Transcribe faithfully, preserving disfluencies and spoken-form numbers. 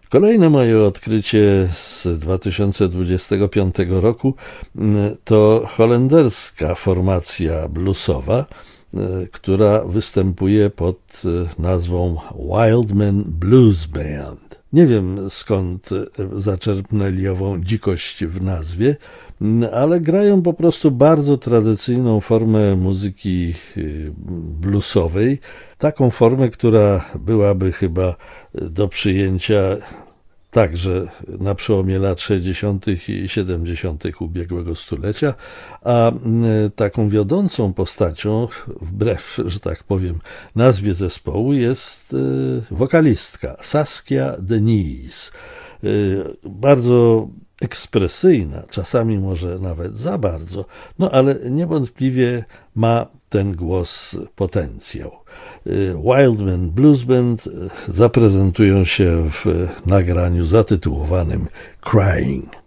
Kolejne moje odkrycie z dwa tysiące dwudziestego piątego roku to holenderska formacja bluesowa, która występuje pod nazwą Wildman Blues Band. Nie wiem, skąd zaczerpnęli ową dzikość w nazwie, ale grają po prostu bardzo tradycyjną formę muzyki bluesowej, taką formę, która byłaby chyba do przyjęcia także na przełomie lat sześćdziesiątych i siedemdziesiątych ubiegłego stulecia, a taką wiodącą postacią, wbrew, że tak powiem, nazwie zespołu, jest wokalistka Saskia Denise. Bardzo ekspresyjna, czasami może nawet za bardzo, no ale niewątpliwie ma ten głos potencjał. Wildman Blues Band zaprezentują się w nagraniu zatytułowanym Crying.